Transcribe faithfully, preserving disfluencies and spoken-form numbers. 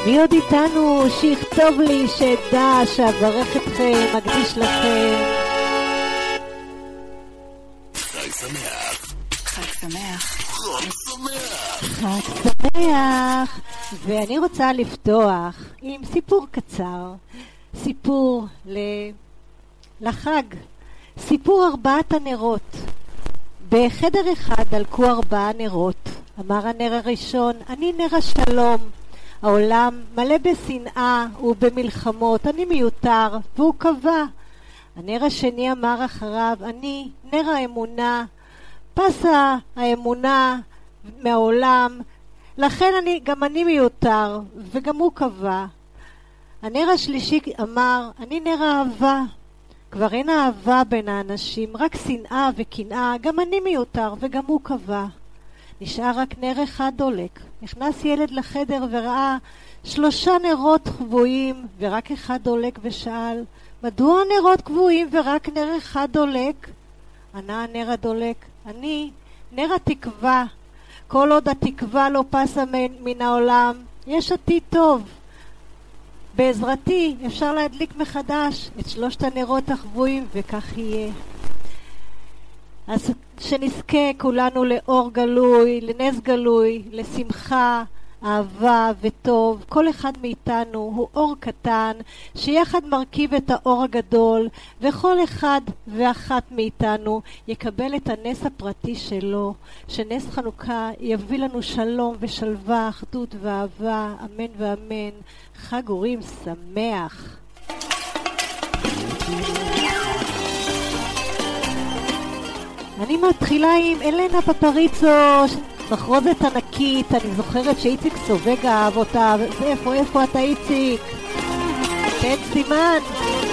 מי עוד איתנו? שיכתוב לי, שידע, שאברך אתכם, מקדיש לכם. חג שמח. חג שמח. חג שמח. חג שמח. ואני רוצה לפתוח עם סיפור קצר. סיפור ל... לחג. סיפור ארבעת הנרות. בחדר אחד דלקו ארבעה נרות. אמר הנר הראשון, אני נר השלום. העולם מלא בשנאה ובמלחמות, אני מיותר, והוא קבע. הנר השני אמר אחריו, אני נר האמונה, פסה האמונה מהעולם, לכן אני, גם אני מיותר, וגם הוא קבע. הנר השלישי אמר, אני נר האהבה, כבר אין אהבה בין האנשים, רק שנאה וקנאה, גם אני מיותר, וגם הוא קבע. נשאר רק נר אחד דולק. נכנס ילד לחדר וראה שלושה נרות קבועים ורק אחד דולק ושאל, מדוע נרות קבועים ורק נר אחד דולק? ענה הנר הדולק, אני נר התקווה. כל עוד התקווה לא פסה מן העולם, יש עתיד טוב. בעזרתי אפשר להדליק מחדש את שלושת הנרות הקבועים וכך יהיה. אז שנזכה כולנו לאור גלוי, לנס גלוי, לשמחה, אהבה וטוב. כל אחד מאיתנו הוא אור קטן שיחד מרכיב את האור הגדול, וכל אחד ואחת מאיתנו יקבל את הנס הפרטי שלו, שנס חנוכה יביא לנו שלום ושלווה, אחדות ואהבה, אמן ואמן. חג אורים שמח. אני מתחילה עם אלנה פפריצו, מחרוזת ענקית. אני זוכרת שאיציק סובג אהב אותה. איפה, איפה אתה איציק? תן סימן.